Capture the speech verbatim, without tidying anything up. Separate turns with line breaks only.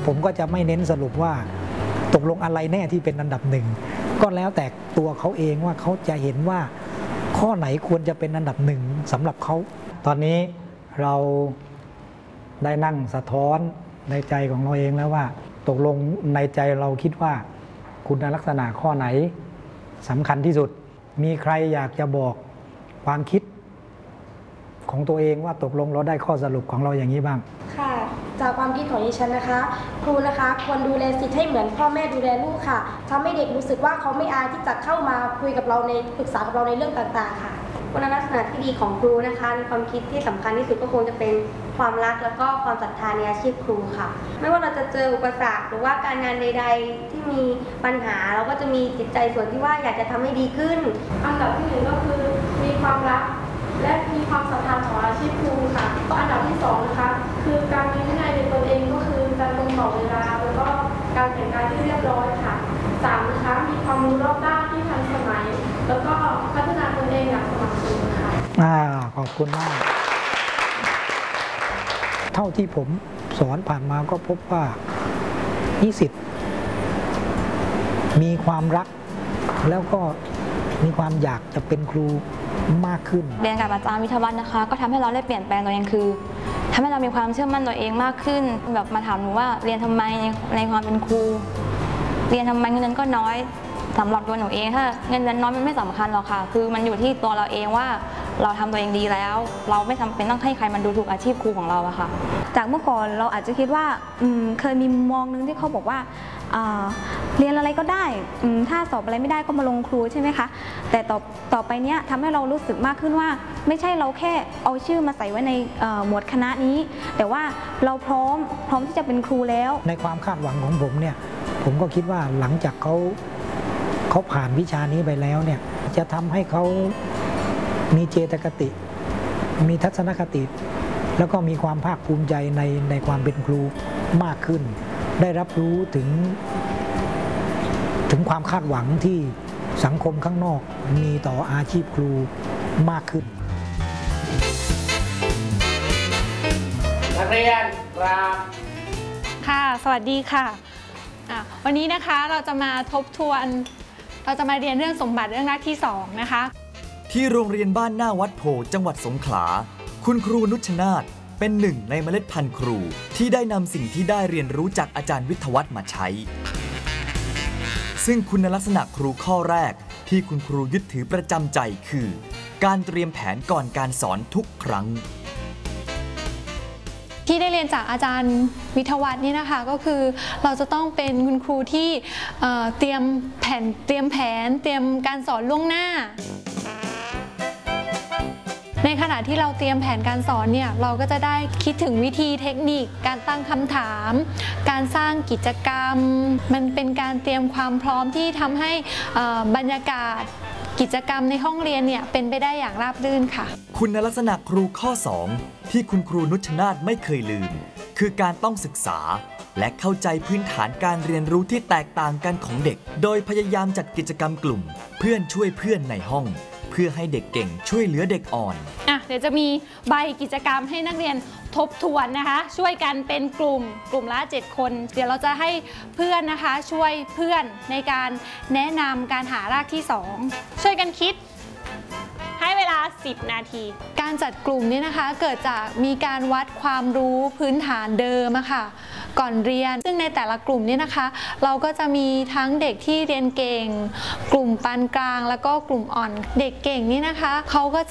ผมก็จะไม่เน้นสรุปว่าตกลงอะไรแน่ที่เป็นอันดับหนึ่งก็แล้วแต่ตัวเขาเองว่าเขาจะเห็นว่าข้อไหนควรจะเป็นอันดับหนึ่งสำหรับเขาตอนนี้เราได้นั่งสะท้อนในใจของเราเองแล้วว่าตกลงในใจเราคิดว่าคุณลักษณะข้อไหนสำคัญที่สุดมีใครอยากจะบอกความคิดของตัวเองว่าตกลงเราได้ข้อสรุปของเราอย่างนี้บ้าง
ค่ะจากความคิดของดิฉันนะคะครูนะคะควรดูแลสิทธิ์ให้เหมือนพ่อแม่ดูแลลูกค่ะทำให้เด็กรู้สึกว่าเขาไม่อายที่จะเข้ามาคุยกับเราในปรึกษากับเราในเรื่องต่างๆค่ะคุณลักษณะที่ดีของครูนะคะในความคิดที่สำคัญที่สุดก็คงจะเป็นความรักแล้วก็ความศรัทธาในอาชีพครูค่ะไม่ว่าเราจะเจออุปสรรคหรือว่าการงานใดๆที่มีปัญหาเราก็จะมีจิตใจส่วนที่ว่าอยากจะทำให้ดีขึ้น
อันดับที่หนึ่งก็คือมีความรักและมีความศรัทธาต่ออาชีพครูค่ะอันดับที่สองนะคะคือการมีวินัยในตนเองก็คือการตรงต่อเวลาแล้วก็การแต่งกายที่เรียบร้อยค่ะสามนะคะมีความรู้รอบด้านที่ทันสมัยแล้วก็พัฒนาตนเองอย่างสม่ำเสมอค่ะ
อ่าขอบคุณมากเท่าที่ผมสอนผ่านมาก็พบว่านิสิตมีความรักแล้วก็มีความอยากจะเป็นครูมากขึ้น
เรียนกับอาจารย์วิทยาวัฒน์นะคะก็ทำให้เราได้เปลี่ยนแปลงตัวเองคือทำให้เรามีความเชื่อมั่นตัวเองมากขึ้นแบบมาถามหนูว่าเรียนทำไมในในความเป็นครูเรียนทำไมเงินเดือนก็น้อยสำหรับตัวหนูเองถ้าเงินเดือนน้อยมันไม่สำคัญหรอกค่ะคือมันอยู่ที่ตัวเราเองว่าเราทำตัวเองดีแล้วเราไม่จำเป็นต้องให้ใครมันดูถูกอาชีพครูของเราอะค่ะ
จากเมื่อก่อนเราอาจจะคิดว่าเคยมีมุมมองนึงที่เขาบอกว่าเรียนอะไรก็ได้ถ้าสอบอะไรไม่ได้ก็มาลงครูใช่ไหมคะแต่ต่อต่อไปเนี้ยทำให้เรารู้สึกมากขึ้นว่าไม่ใช่เราแค่เอาชื่อมาใส่ไว้ในหมวดคณะนี้แต่ว่าเราพร้อมพร้อมที่จะเป็นครูแล้ว
ในความคาดหวังของผมเนี่ยผมก็คิดว่าหลังจากเขาเขาผ่านวิชานี้ไปแล้วเนี่ยจะทำให้เขามีเจตคติมีทัศนคติแล้วก็มีความภาคภูมิใจในในความเป็นครูมากขึ้นได้รับรู้ถึงถึงความคาดหวังที่สังคมข้างนอกมีต่ออาชีพครูมากขึ้น
นักเรียนครับ
ค่ะสวัสดีค่ะวันนี้นะคะเราจะมาทบทวนเราจะมาเรียนเรื่องสมบัติเรื่องแรกที่สองนะคะ
ที่โรงเรียนบ้านหน้าวัดโพจังหวัดสงขลาคุณครูนุชนาถเป็นหนึ่งในเมล็ดพันธุ์ครูที่ได้นำสิ่งที่ได้เรียนรู้จากอาจารย์วิทยาวัฒน์มาใช้ซึ่งคุณลักษณะครูข้อแรกที่คุณครูยึดถือประจำใจคือการเตรียมแผนก่อนการสอนทุกครั้ง
ที่ได้เรียนจากอาจารย์วิทยาวัฒน์นี่นะคะก็คือเราจะต้องเป็นคุณครูที่เตรียมแผนเตรียมแผนเตรียมการสอนล่วงหน้าในขณะที่เราเตรียมแผนการสอนเนี่ยเราก็จะได้คิดถึงวิธีเทคนิคการตั้งคำถามการสร้างกิจกรรมมันเป็นการเตรียมความพร้อมที่ทำให้บรรยากาศกิจกรรมในห้องเรียนเนี่ยเป็นไปได้อย่างราบรื่นค่ะ
คุณลักษณะครูข้อสองที่คุณครูนุชนาถไม่เคยลืมคือการต้องศึกษาและเข้าใจพื้นฐานการเรียนรู้ที่แตกต่างกันของเด็กโดยพยายามจัดกิจกรรมกลุ่มเพื่อนช่วยเพื่อนในห้องเพื่อให้เด็กเก่งช่วยเหลือเด็กอ่อน
อ่ะเดี๋ยวจะมีใบกิจกรรมให้นักเรียนทบทวนนะคะช่วยกันเป็นกลุ่มกลุ่มละเจ็ดคนเดี๋ยวเราจะให้เพื่อนนะคะช่วยเพื่อนในการแนะนำการหารากที่สองช่วยกันคิดให้เวลาสิบนาทีการจัดกลุ่มนี้นะคะเกิดจากมีการวัดความรู้พื้นฐานเดิมอะค่ะก่อนเรียนซึ่งในแต่ละกลุ่มนี้นะคะเราก็จะมีทั้งเด็กที่เรียนเก่งกลุ่มปานกลางแล้วก็กลุ่มอ่อนเด็กเก่งนี่นะคะเขาก็